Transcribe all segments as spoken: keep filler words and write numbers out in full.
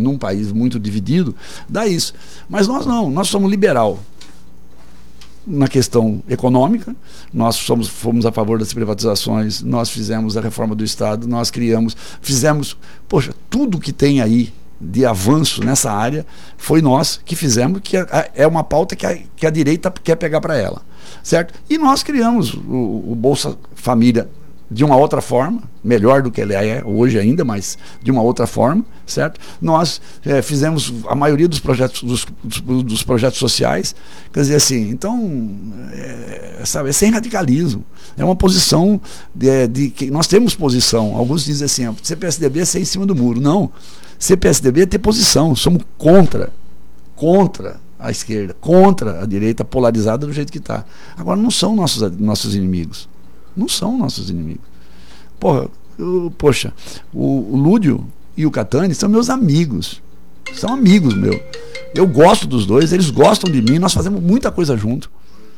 num país muito dividido, dá isso. Mas nós não, nós somos liberal na questão econômica, nós somos, fomos a favor das privatizações, nós fizemos a reforma do Estado, nós criamos, fizemos, poxa, tudo que tem aí de avanço nessa área, foi nós que fizemos, que é, é uma pauta que a, que a direita quer pegar para ela, certo? E nós criamos o, o Bolsa Família de uma outra forma, melhor do que ele é hoje ainda, mas de uma outra forma, certo? Nós é, fizemos a maioria dos projetos, dos, dos, dos projetos sociais, quer dizer assim, então, é, sabe, é sem radicalismo, é uma posição de, de que nós temos posição, alguns dizem assim, ser P S D B é ser em cima do muro, não, ser P S D B é ter posição, somos contra, contra a esquerda, contra a direita polarizada do jeito que está. Agora, não são nossos, nossos inimigos. Não são nossos inimigos. Porra, eu, poxa, o, o Lúdio e o Catani são meus amigos. São amigos meus. Eu gosto dos dois, eles gostam de mim, nós fazemos muita coisa junto.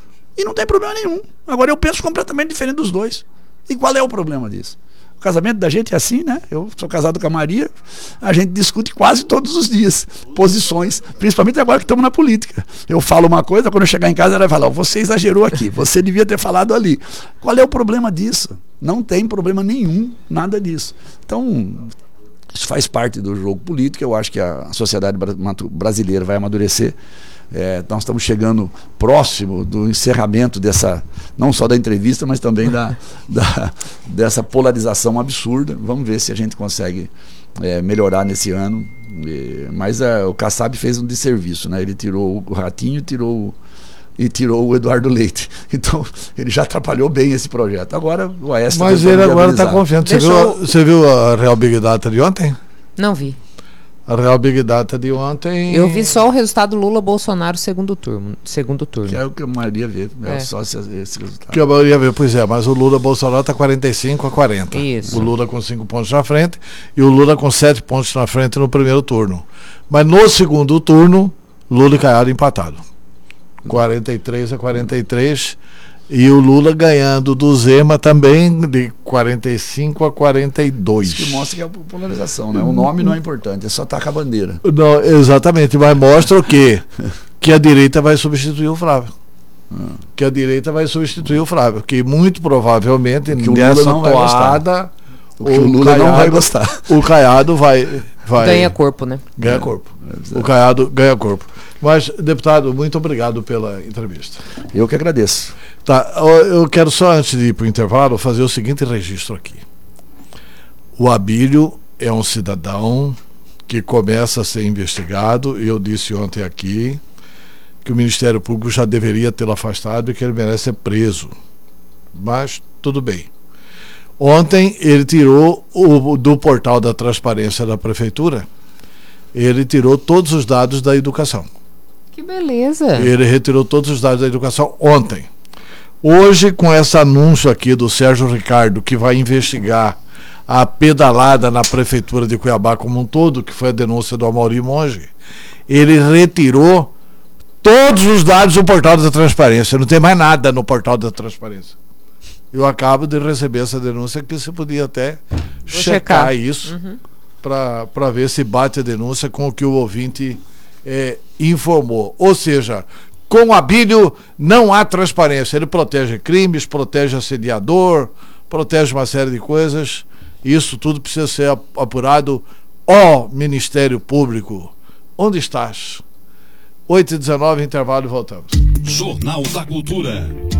E não tem problema nenhum. Agora eu penso completamente diferente dos dois. E qual é o problema disso? O casamento da gente é assim, né? Eu sou casado com a Maria, a gente discute quase todos os dias posições, principalmente agora que estamos na política. Eu falo uma coisa, quando eu chegar em casa ela vai falar, oh, você exagerou aqui, você devia ter falado ali. Qual é o problema disso? Não tem problema nenhum, nada disso. Então, isso faz parte do jogo político, eu acho que a sociedade brasileira vai amadurecer. É, nós estamos chegando próximo do encerramento dessa, não só da entrevista, mas também da, da, dessa polarização absurda. Vamos ver se a gente consegue é, melhorar nesse ano. E, mas é, o Kassab fez um desserviço, né? Ele tirou o Ratinho e tirou, e tirou o Eduardo Leite. Então, ele já atrapalhou bem esse projeto. Agora, o Aécio... Mas ele agora está confiante. Você viu, eu... você viu a Real Big Data de ontem? Não vi. A Real Big Data de ontem... Eu vi só o resultado Lula-Bolsonaro segundo turno, segundo turno. Que é o que a maioria vê, é, é. só esse, esse resultado. Que a maioria vê, pois é, mas o Lula-Bolsonaro está quarenta e cinco a quarenta. Isso. O Lula com cinco pontos na frente e o Lula com sete pontos na frente no primeiro turno. Mas no segundo turno, Lula e Caiado empatado. quarenta e três a quarenta e três. E o Lula ganhando do Zema também de quarenta e cinco a quarenta e dois. Isso que mostra que é a polarização, né? O nome não é importante, é só tacar a bandeira. Não, exatamente, mas mostra o quê? Que a direita vai substituir o Flávio. Hum. Que a direita vai substituir o Flávio. Que muito provavelmente que nessa não toada o, que o Lula Caiado, não vai gostar. O Caiado vai, vai. Ganha corpo, né? Ganha corpo. É, o Caiado ganha corpo. Mas, deputado, muito obrigado pela entrevista. Eu que agradeço. Tá, eu quero só, antes de ir para o intervalo, fazer o seguinte registro aqui. O Abílio é um cidadão que começa a ser investigado, e eu disse ontem aqui que o Ministério Público já deveria tê-lo afastado e que ele merece ser preso. Mas, tudo bem. Ontem ele tirou o, do portal da transparência da Prefeitura, ele tirou todos os dados da educação. Que beleza! Ele retirou todos os dados da educação ontem. Hoje, com esse anúncio aqui do Sérgio Ricardo, que vai investigar a pedalada na Prefeitura de Cuiabá como um todo, que foi a denúncia do Amaury Monge, ele retirou todos os dados do portal da transparência. Não tem mais nada no portal da transparência. Eu acabo de receber essa denúncia que você podia até checar, checar isso uhum. para ver se bate a denúncia com o que o ouvinte é, informou. Ou seja, com o Abílio não há transparência. Ele protege crimes, protege assediador, protege uma série de coisas. Isso tudo precisa ser apurado. Ó Ministério Público, onde estás? oito e dezenove, intervalo e voltamos. Jornal da Cultura.